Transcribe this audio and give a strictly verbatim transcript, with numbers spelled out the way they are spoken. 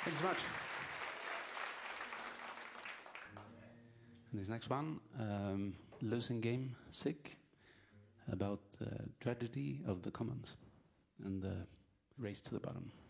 Thanks so much. And this next one, um, Losing Game Sick, about the tragedy of the commons and the race to the bottom.